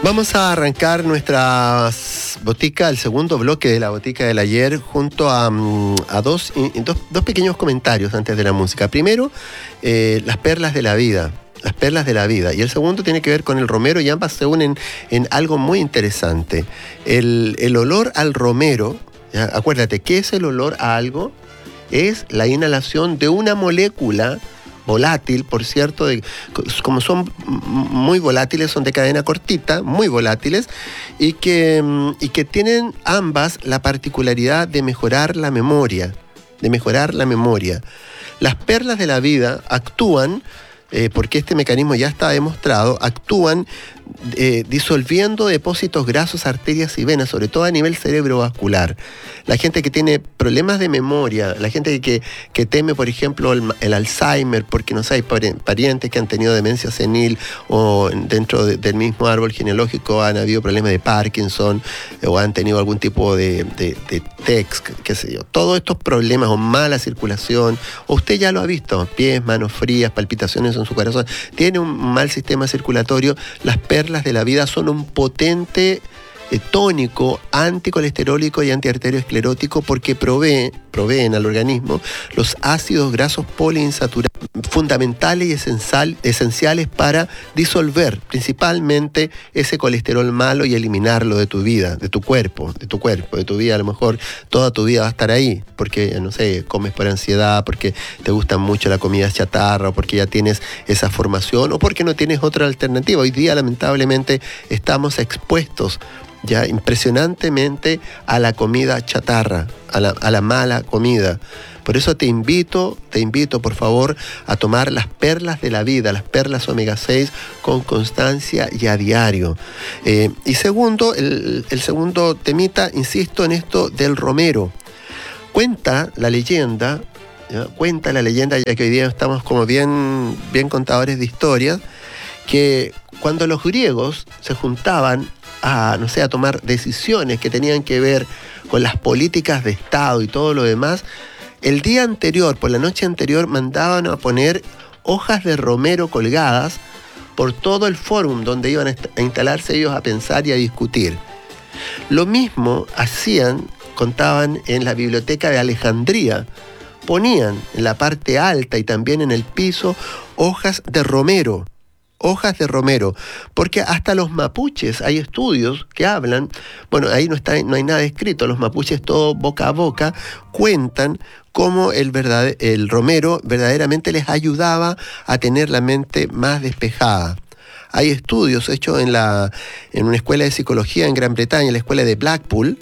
Vamos a arrancar nuestra botica, el segundo bloque de la botica del ayer, junto a dos pequeños comentarios antes de la música. Primero, las perlas de la vida. Las perlas de la vida. Y el segundo tiene que ver con el romero, y ambas se unen en algo muy interesante. El olor al romero, ¿ya? Acuérdate, ¿qué es el olor a algo? Es la inhalación de una molécula volátil, por cierto, como son muy volátiles, son de cadena cortita, muy volátiles, y que tienen ambas la particularidad de mejorar la memoria, Las perlas de la vida actúan, porque este mecanismo ya está demostrado, actúan disolviendo depósitos grasos, arterias y venas, sobre todo a nivel cerebrovascular. La gente que tiene problemas de memoria, la gente que teme, por ejemplo, el Alzheimer, porque no sé, hay parientes que han tenido demencia senil, o dentro del mismo árbol genealógico han habido problemas de Parkinson, o han tenido algún tipo de TEX, qué sé yo. Todos estos problemas, o mala circulación, o usted ya lo ha visto, pies, manos frías, palpitaciones en su corazón, tiene un mal sistema circulatorio. Las perlas de la vida son un potente tónico, anticolesterólico y antiarterioesclerótico, porque proveen al organismo los ácidos grasos poliinsaturados fundamentales y esenciales para disolver principalmente ese colesterol malo y eliminarlo de tu vida, de tu cuerpo, de tu vida. A lo mejor toda tu vida va a estar ahí, porque, no sé, comes por ansiedad, porque te gusta mucho la comida chatarra, o porque ya tienes esa formación, o porque no tienes otra alternativa. Hoy día, lamentablemente, estamos expuestos ya impresionantemente a la comida chatarra, a la mala comida. Por eso te invito, por favor, a tomar las perlas de la vida, las perlas omega 6, con constancia y a diario. Y segundo, el segundo temita, insisto en esto del romero. Cuenta la leyenda, ya que hoy día estamos como bien contadores de historias, que cuando los griegos se juntaban a tomar decisiones que tenían que ver con las políticas de Estado y todo lo demás, el día anterior, por la noche anterior, mandaban a poner hojas de romero colgadas por todo el fórum donde iban a instalarse ellos a pensar y a discutir. Lo mismo contaban en la biblioteca de Alejandría. Ponían en la parte alta y también en el piso hojas de romero, porque hasta los mapuches, hay estudios que hablan, bueno, ahí no hay nada escrito, los mapuches todo boca a boca cuentan cómo el romero verdaderamente les ayudaba a tener la mente más despejada. Hay estudios hechos en una escuela de psicología en Gran Bretaña, la escuela de Blackpool,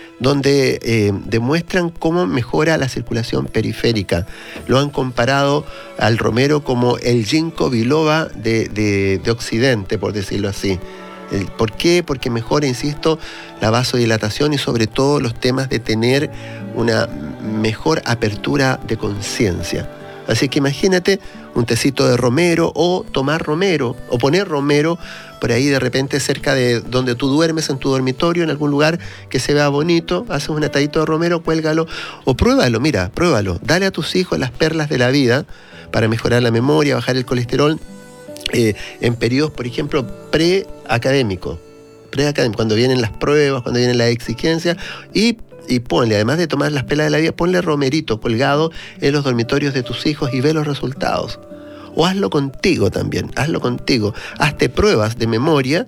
donde demuestran cómo mejora la circulación periférica. Lo han comparado al romero como el ginkgo biloba de Occidente, por decirlo así. ¿Por qué? Porque mejora, insisto, la vasodilatación y sobre todo los temas de tener una mejor apertura de conciencia. Así que imagínate un tecito de romero, o tomar romero, o poner romero por ahí de repente cerca de donde tú duermes, en tu dormitorio, en algún lugar que se vea bonito, haces un atadito de romero, cuélgalo, o pruébalo, dale a tus hijos las perlas de la vida para mejorar la memoria, bajar el colesterol, en periodos, por ejemplo, preacadémicos, cuando vienen las pruebas, cuando vienen las exigencias, y ponle, además de tomar las perlas de la vida, ponle romerito colgado en los dormitorios de tus hijos y ve los resultados. O hazlo contigo también, hazte pruebas de memoria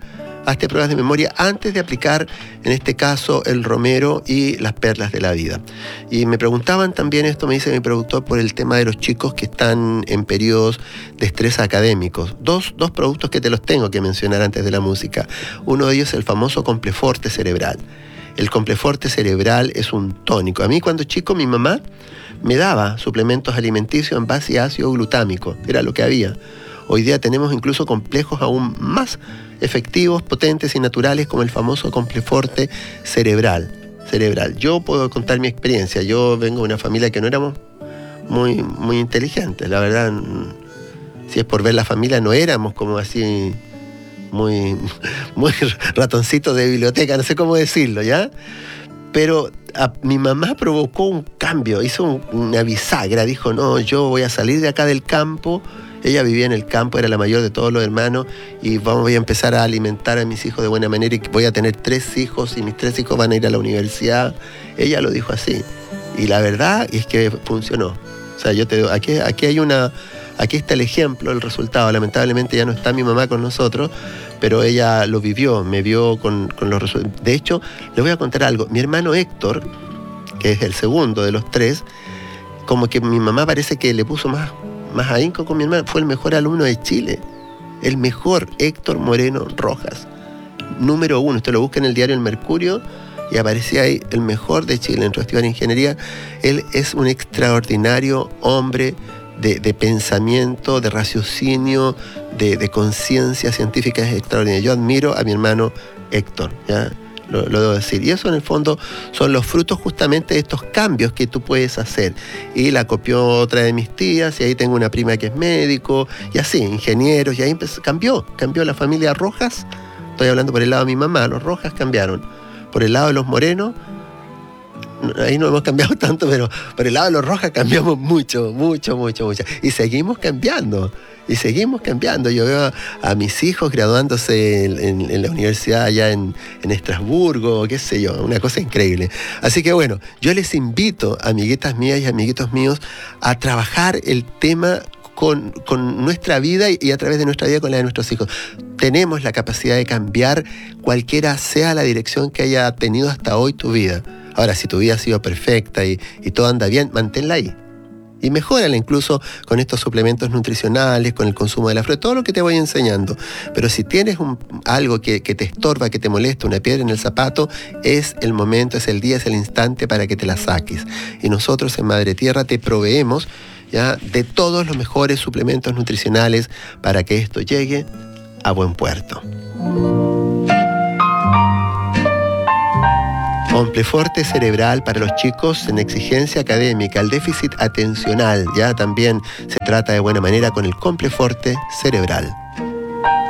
antes de aplicar, en este caso, el romero y las perlas de la vida. Y me preguntaban también, esto me dice mi productor, por el tema de los chicos que están en periodos de estrés académicos. Dos productos que te los tengo que mencionar antes de la música. Uno de ellos es el famoso Compleforte cerebral. El Compleforte cerebral es un tónico. A mí, cuando chico, mi mamá me daba suplementos alimenticios en base a ácido glutámico. Era lo que había. Hoy día tenemos incluso complejos aún más efectivos, potentes y naturales, como el famoso Compleforte cerebral. Yo puedo contar mi experiencia. Yo vengo de una familia que no éramos muy inteligentes. La verdad, si es por ver la familia, no éramos como así muy ratoncitos de biblioteca, no sé cómo decirlo, ¿ya? Pero mi mamá provocó un cambio, hizo una bisagra, dijo, no, yo voy a salir de acá del campo Ella vivía en el campo, era la mayor de todos los hermanos, y voy a empezar a alimentar a mis hijos de buena manera, y voy a tener 3 hijos, y mis 3 hijos van a ir a la universidad. Ella lo dijo así. Y la verdad es que funcionó. O sea, yo te digo, aquí está el ejemplo, el resultado. Lamentablemente ya no está mi mamá con nosotros, pero ella lo vivió, me vio con los resultados. De hecho, le voy a contar algo. Mi hermano Héctor, que es el segundo de los 3, como que mi mamá parece que le puso más ahínco con mi hermano. Fue el mejor alumno de Chile. El mejor, Héctor Moreno Rojas. Número 1. Usted lo busca en el diario El Mercurio y aparecía ahí el mejor de Chile en Festival de Ingeniería. Él es un extraordinario hombre de pensamiento, de raciocinio, de conciencia científica, es extraordinario. Yo admiro a mi hermano Héctor, ¿ya? Lo debo decir. Y eso en el fondo son los frutos justamente de estos cambios que tú puedes hacer. Y la copió otra de mis tías, y ahí tengo una prima que es médico, y así, ingenieros, y ahí cambió la familia Rojas. Estoy hablando por el lado de mi mamá, los Rojas cambiaron. Por el lado de los Morenos, ahí no hemos cambiado tanto, pero por el lado de los Rojas cambiamos mucho. Y seguimos cambiando. Yo veo a mis hijos graduándose en la universidad allá en Estrasburgo, qué sé yo, una cosa increíble. Así que bueno, yo les invito, amiguitas mías y amiguitos míos, a trabajar el tema con nuestra vida y a través de nuestra vida con la de nuestros hijos. Tenemos la capacidad de cambiar cualquiera sea la dirección que haya tenido hasta hoy tu vida. Ahora, si tu vida ha sido perfecta y todo anda bien, manténla ahí. Y mejórala incluso con estos suplementos nutricionales, con el consumo de la fruta, todo lo que te voy enseñando. Pero si tienes algo que te estorba, que te molesta, una piedra en el zapato, es el momento, es el día, es el instante para que te la saques. Y nosotros en Madre Tierra te proveemos, ¿ya?, de todos los mejores suplementos nutricionales para que esto llegue a buen puerto. Compleforte cerebral para los chicos en exigencia académica, el déficit atencional, ya también se trata de buena manera con el Compleforte cerebral.